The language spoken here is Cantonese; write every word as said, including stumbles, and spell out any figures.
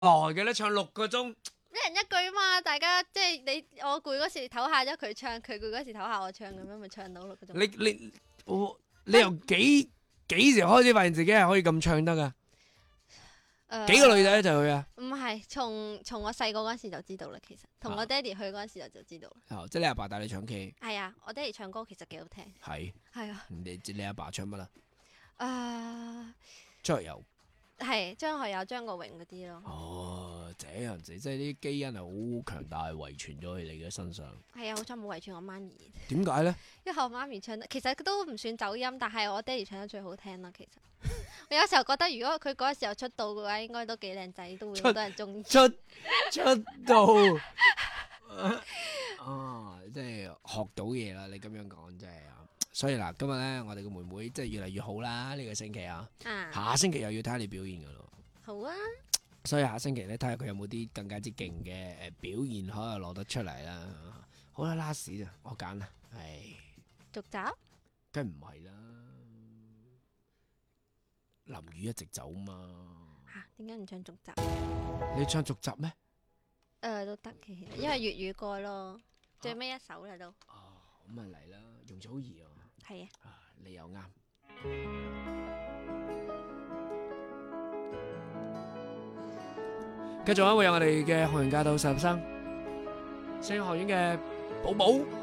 耐嘅咧？唱六個鐘， 一人一句嘛，大家即係你我攰嗰時唞下咗佢唱，佢攰嗰時唞下我唱，咁樣咪唱到六個鐘。 你你我你由幾幾時開始發現自己係可以咁唱得噶？ 誒幾個女仔一齊去啊？ 唔係，從從我細個嗰時就知道啦。其實同我爹哋去嗰時就就知道啦。 哦，即係你阿爸帶你唱 K。 係啊，我爹哋唱歌其實幾好聽。 係。 係啊。 你你阿爸唱乜啊？ 啊， 張學友。 係張學友、張國榮嗰啲咯。 哦，這樣子，即係啲基因係好強大，遺傳咗喺你嘅身上。 係啊，好彩冇遺傳我媽咪。 點解咧？ 因為我媽咪唱得，其實都唔算走音，但係我爹哋唱得最好聽啦。其實我有時候覺得，如果佢嗰時候出道嘅話，應該都幾靚仔，都會好多人中意。 出出道啊，即係學到嘢啦！你咁樣講真係啊！所以嗱，今日咧，我哋嘅妹妹即係越嚟越好啦。呢個星期啊， 啊下星期又要睇下你表現噶咯。 好啊！ 所以下星期咧，睇下佢有冇啲更加之勁嘅誒表現可以攞得出嚟啦。好啦，last 啊，我揀啦，係續集， 梗唔係啦，林雨一直走嘛。 嚇點解唔唱續集？ 你唱續集咩？ 誒都得嘅，因為粵語歌咯，最尾一首啦都。 哦，咁咪嚟啦，容祖兒啊。 係啊。 啊，你又啱。繼續啊，會有我哋嘅學園駕到實習生，聲樂學院嘅寶寶。